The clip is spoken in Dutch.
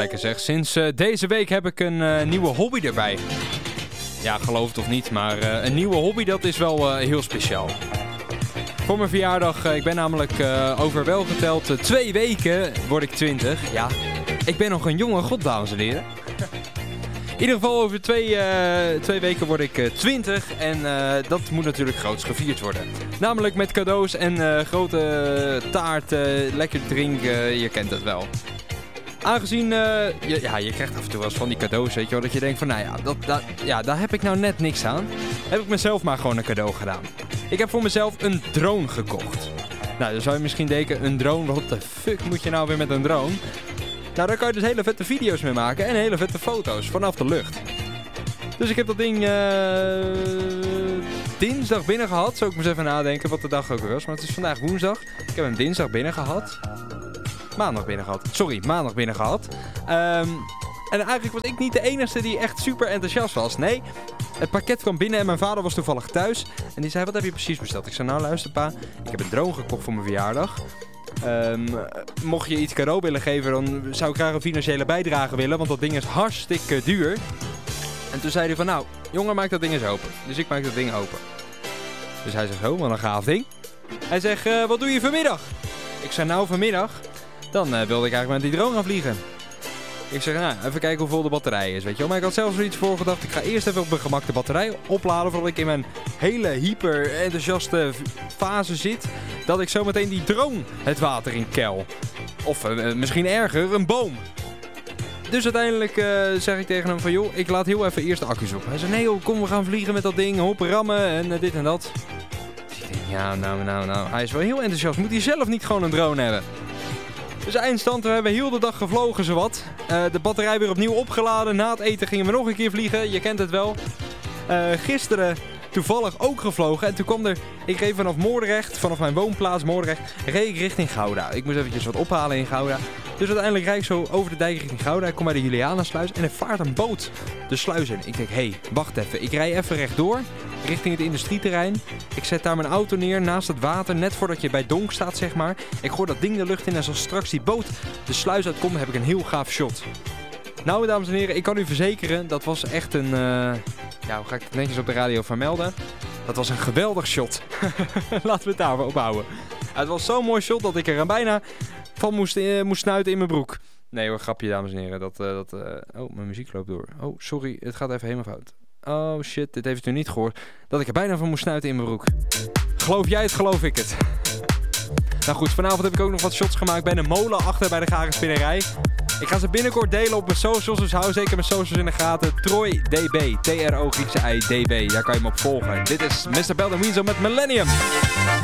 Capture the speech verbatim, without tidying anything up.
lekker zeg. Sinds uh, deze week heb ik een uh, nieuwe hobby erbij. Ja, geloof het of niet, maar uh, een nieuwe hobby, dat is wel uh, heel speciaal. Voor mijn verjaardag, uh, ik ben namelijk uh, over wel geteld uh, twee weken word ik twintig. Ja, ik ben nog een jonge god, dames en heren. In ieder geval over twee, uh, twee weken word ik uh, twintig en uh, dat moet natuurlijk groots gevierd worden. Namelijk met cadeaus en uh, grote taart, uh, lekker drinken, je kent het wel. Aangezien, uh, je, ja, je krijgt af en toe wel eens van die cadeaus, weet je wel, dat je denkt van, nou ja, dat, dat, ja, daar heb ik nou net niks aan. Heb ik mezelf maar gewoon een cadeau gedaan. Ik heb voor mezelf een drone gekocht. Nou, dan zou je misschien denken, een drone, wat de fuck moet je nou weer met een drone? Nou, daar kan je dus hele vette video's mee maken en hele vette foto's vanaf de lucht. Dus ik heb dat ding uh, dinsdag binnen gehad. Zou ik maar eens even nadenken wat de dag ook weer was. Maar het is vandaag woensdag. Ik heb hem dinsdag binnen gehad. Maandag binnen gehad. Sorry, maandag binnen gehad. Um, en eigenlijk was ik niet de enige die echt super enthousiast was. Nee, het pakket kwam binnen en mijn vader was toevallig thuis. En die zei, wat heb je precies besteld? Ik zei, nou luister pa, ik heb een drone gekocht voor mijn verjaardag. Um, mocht je iets cadeau willen geven, dan zou ik graag een financiële bijdrage willen, want dat ding is hartstikke duur. En toen zei hij van, nou, jongen, maak dat ding eens open. Dus ik maak dat ding open. Dus hij zegt, oh, wat een gaaf ding. Hij zegt, uh, wat doe je vanmiddag? Ik zei, nou, vanmiddag, dan uh, wilde ik eigenlijk met die drone gaan vliegen. Ik zeg, nou, even kijken hoe vol de batterij is, weet je wel. Maar ik had zelfs zoiets voorgedacht, ik ga eerst even op mijn gemak de batterij opladen, voordat ik in mijn hele hyper enthousiaste fase zit, dat ik zometeen die drone het water in kel. Of uh, misschien erger, een boom. Dus uiteindelijk uh, zeg ik tegen hem van, joh, ik laat heel even eerst de accu's op. Hij zei, nee joh, kom, we gaan vliegen met dat ding, hop, rammen en uh, dit en dat. Dus ik denk, ja, nou, nou, nou, hij is wel heel enthousiast. Moet hij zelf niet gewoon een drone hebben? Dus eindstand, we hebben heel de dag gevlogen zowat. Uh, de batterij weer opnieuw opgeladen. Na het eten gingen we nog een keer vliegen. Je kent het wel. Uh, gisteren toevallig ook gevlogen. En toen kwam er... Ik reed vanaf Moordrecht, vanaf mijn woonplaats Moordrecht, reed ik richting Gouda. Ik moest eventjes wat ophalen in Gouda. Dus uiteindelijk rijd ik zo over de dijk richting Gouda. Ik kom bij de Julianasluis en er vaart een boot de sluis in. Ik denk, hé, hey, wacht even. Ik rij even rechtdoor richting het industrieterrein. Ik zet daar mijn auto neer naast het water, net voordat je bij Donk staat, zeg maar. Ik gooi dat ding de lucht in en als straks die boot de sluis uitkomt, heb ik een heel gaaf shot. Nou, dames en heren, ik kan u verzekeren, dat was echt een... Uh... Ja, hoe ga ik het netjes op de radio vermelden? Dat was een geweldig shot. Laten we het daar op houden. Het was zo'n mooi shot dat ik er bijna van moest, uh, moest snuiten in mijn broek. Nee hoor, grapje, dames en heren. Dat, uh, dat, uh... Oh, mijn muziek loopt door. Oh, sorry, het gaat even helemaal fout. Oh shit, dit heeft u niet gehoord. Dat ik er bijna van moest snuiten in mijn broek. Geloof jij het, geloof ik het. Nou goed, vanavond heb ik ook nog wat shots gemaakt bij de molen achter bij de Garen Spinnerij. Ik ga ze binnenkort delen op mijn socials, dus hou zeker mijn socials in de gaten. Troy D B, T R O Griekse I D B, daar kan je me op volgen. Dit is mister Belden Weasel met Millennium.